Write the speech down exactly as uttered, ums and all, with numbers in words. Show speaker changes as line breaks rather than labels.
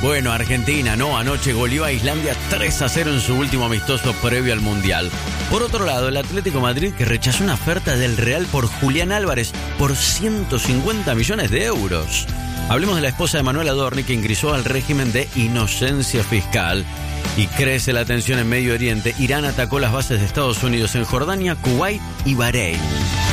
Bueno, Argentina, ¿no? Anoche goleó a Islandia tres a cero en su último amistoso previo al Mundial. Por otro lado, el Atlético Madrid, que rechazó una oferta del Real por Julián Álvarez por ciento cincuenta millones de euros. Hablemos de la esposa de Manuel Adorni, que ingresó al régimen de inocencia fiscal. Y crece la tensión en Medio Oriente. Irán atacó las bases de Estados Unidos en Jordania, Kuwait y Bahrein.